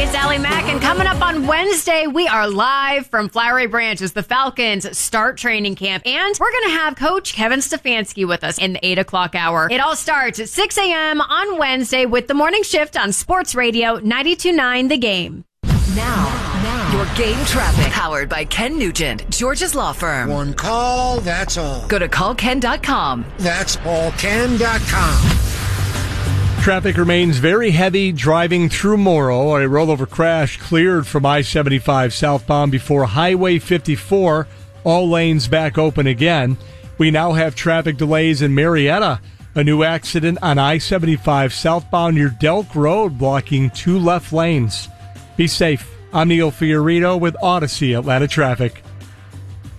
Hey, Sally Mack, and coming up on Wednesday, we are live from Flowery Branch as the Falcons start training camp, and we're going to have Coach Kevin Stefanski with us in the 8 o'clock hour. It all starts at 6 a.m. on Wednesday with the morning shift on Sports Radio 92.9 The Game. Now, your game traffic. Powered by Ken Nugent, George's Law Firm. One call, that's all. Go to callken.com. That's allken.com. Traffic remains very heavy driving through Morrow. A rollover crash cleared from I-75 southbound before Highway 54. All lanes back open again. We now have traffic delays in Marietta. A new accident on I-75 southbound near Delk Road blocking 2 left lanes. Be safe. I'm Neil Fiorito with Odyssey Atlanta Traffic.